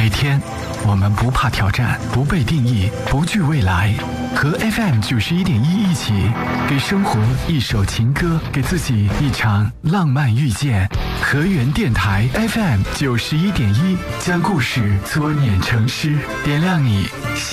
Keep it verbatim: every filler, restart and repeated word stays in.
每天，我们不怕挑战，不被定义，不惧未来。和 F M 九十一点一一起，给生活一首情歌，给自己一场浪漫遇见。河源电台 F M 九十一点一，将故事搓捻成诗，点亮你